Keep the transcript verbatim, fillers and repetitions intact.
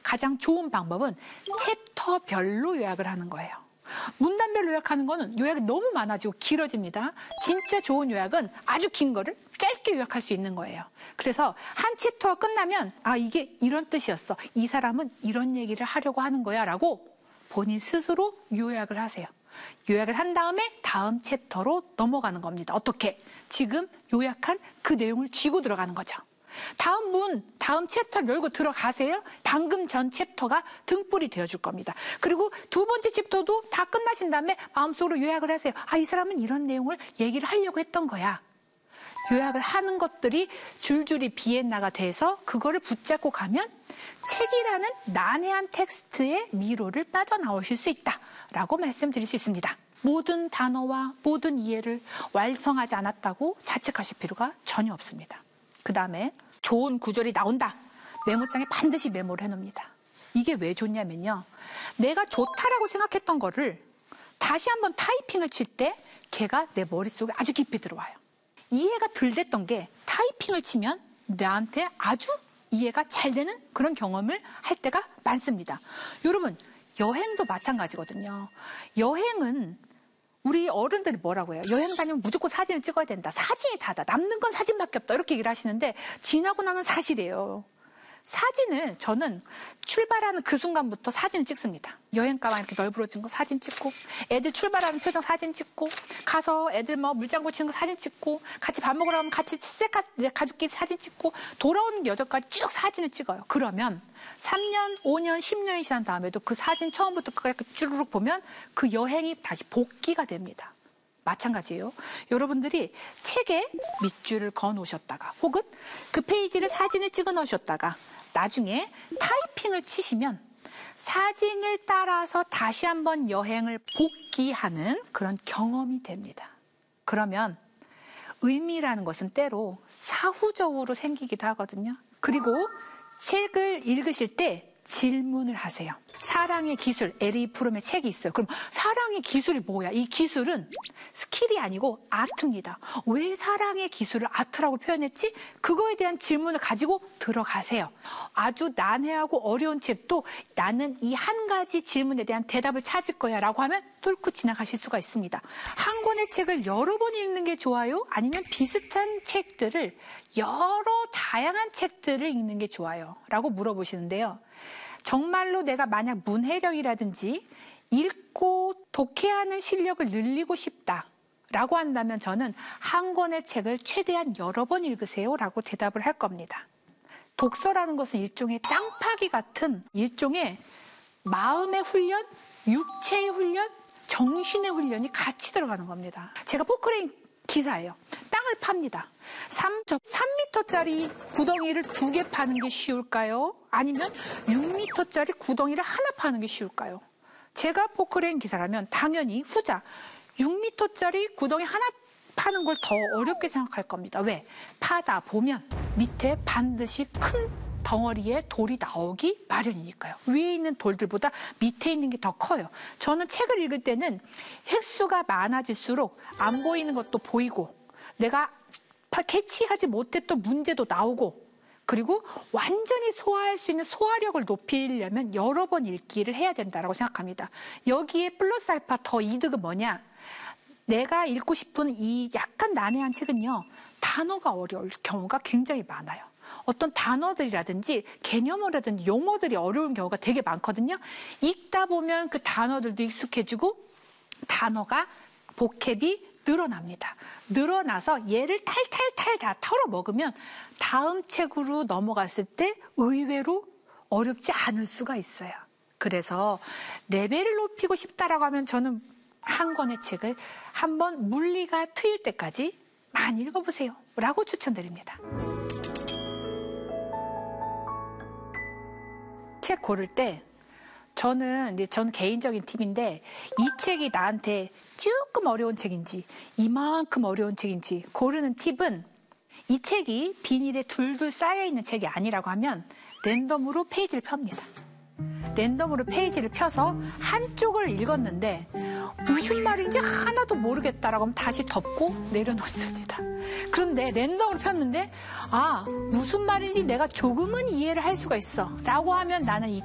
가장 좋은 방법은 챕터별로 요약을 하는 거예요. 문단별로 요약하는 거는 요약이 너무 많아지고 길어집니다. 진짜 좋은 요약은 아주 긴 거를 짧게 요약할 수 있는 거예요. 그래서 한 챕터가 끝나면 아 이게 이런 뜻이었어. 이 사람은 이런 얘기를 하려고 하는 거야 라고 본인 스스로 요약을 하세요. 요약을 한 다음에 다음 챕터로 넘어가는 겁니다. 어떻게? 지금 요약한 그 내용을 쥐고 들어가는 거죠. 다음 문, 다음 챕터를 열고 들어가세요. 방금 전 챕터가 등불이 되어줄 겁니다. 그리고 두 번째 챕터도 다 끝나신 다음에 마음속으로 요약을 하세요. 아, 이 사람은 이런 내용을 얘기를 하려고 했던 거야. 요약을 하는 것들이 줄줄이 비엔나가 돼서 그거를 붙잡고 가면 책이라는 난해한 텍스트의 미로를 빠져나오실 수 있다라고 말씀드릴 수 있습니다. 모든 단어와 모든 이해를 완성하지 않았다고 자책하실 필요가 전혀 없습니다. 그 다음에 좋은 구절이 나온다. 메모장에 반드시 메모를 해놓습니다. 이게 왜 좋냐면요. 내가 좋다라고 생각했던 거를 다시 한번 타이핑을 칠 때 걔가 내 머릿속에 아주 깊이 들어와요. 이해가 덜 됐던 게 타이핑을 치면 나한테 아주 이해가 잘 되는 그런 경험을 할 때가 많습니다. 여러분, 여행도 마찬가지거든요. 여행은 우리 어른들이 뭐라고 해요? 여행 다니면 무조건 사진을 찍어야 된다. 사진이 다다. 남는 건 사진밖에 없다. 이렇게 얘기를 하시는데 지나고 나면 사실이에요. 사진을 저는 출발하는 그 순간부터 사진을 찍습니다. 여행 가방 이렇게 널브러진 거 사진 찍고, 애들 출발하는 표정 사진 찍고, 가서 애들 뭐 물장구 치는 거 사진 찍고, 같이 밥 먹으러 가면 같이 셀카 가족끼리 사진 찍고, 돌아오는 여정까지 쭉 사진을 찍어요. 그러면 삼 년, 오 년, 십 년이 지난 다음에도 그 사진 처음부터 끝까지 쭈르륵 보면 그 여행이 다시 복기가 됩니다. 마찬가지예요. 여러분들이 책에 밑줄을 그어 놓으셨다가 혹은 그 페이지를 사진을 찍어 놓으셨다가 나중에 타이핑을 치시면 사진을 따라서 다시 한번 여행을 복기하는 그런 경험이 됩니다. 그러면 의미라는 것은 때로 사후적으로 생기기도 하거든요. 그리고 책을 읽으실 때 질문을 하세요. 사랑의 기술, 에리 프롬의 책이 있어요. 그럼 사랑의 기술이 뭐야? 이 기술은 스킬이 아니고 아트입니다. 왜 사랑의 기술을 아트라고 표현했지? 그거에 대한 질문을 가지고 들어가세요. 아주 난해하고 어려운 책도 나는 이 한 가지 질문에 대한 대답을 찾을 거야 라고 하면 뚫고 지나가실 수가 있습니다. 한 권의 책을 여러 번 읽는 게 좋아요? 아니면 비슷한 책들을 여러 다양한 책들을 읽는 게 좋아요? 라고 물어보시는데요. 정말로 내가 만약 문해력이라든지 읽고 독해하는 실력을 늘리고 싶다라고 한다면 저는 한 권의 책을 최대한 여러 번 읽으세요 라고 대답을 할 겁니다. 독서라는 것은 일종의 땅 파기 같은 일종의 마음의 훈련, 육체의 훈련, 정신의 훈련이 같이 들어가는 겁니다. 제가 포크레인 기사예요. 땅을 팝니다. 삼 미터짜리 구덩이를 두 개 파는 게 쉬울까요? 아니면 육 미터짜리 구덩이를 하나 파는 게 쉬울까요? 제가 포크레인 기사라면 당연히 후자, 육 미터짜리 구덩이 하나 파는 걸 더 어렵게 생각할 겁니다. 왜? 파다 보면 밑에 반드시 큰 덩어리에 돌이 나오기 마련이니까요. 위에 있는 돌들보다 밑에 있는 게 더 커요. 저는 책을 읽을 때는 획수가 많아질수록 안 보이는 것도 보이고 내가 캐치하지 못했던 문제도 나오고 그리고 완전히 소화할 수 있는 소화력을 높이려면 여러 번 읽기를 해야 된다고 생각합니다. 여기에 플러스 알파 더 이득은 뭐냐? 내가 읽고 싶은 이 약간 난해한 책은요. 단어가 어려울 경우가 굉장히 많아요. 어떤 단어들이라든지 개념어라든지 용어들이 어려운 경우가 되게 많거든요. 읽다 보면 그 단어들도 익숙해지고 단어가 보캡이 늘어납니다. 늘어나서 얘를 탈탈탈 다 털어먹으면 다음 책으로 넘어갔을 때 의외로 어렵지 않을 수가 있어요. 그래서 레벨을 높이고 싶다라고 하면 저는 한 권의 책을 한번 물리가 트일 때까지 많이 읽어보세요 라고 추천드립니다. 책 고를 때 저는 이제 전 개인적인 팁인데 이 책이 나한테 조금 어려운 책인지 이만큼 어려운 책인지 고르는 팁은 이 책이 비닐에 둘둘 쌓여있는 책이 아니라고 하면 랜덤으로 페이지를 펴니다. 랜덤으로 페이지를 펴서 한쪽을 읽었는데 무슨 말인지 하나도 모르겠다라고 하면 다시 덮고 내려놓습니다. 그런데 랜덤으로 폈는데 아 무슨 말인지 내가 조금은 이해를 할 수가 있어 라고 하면 나는 이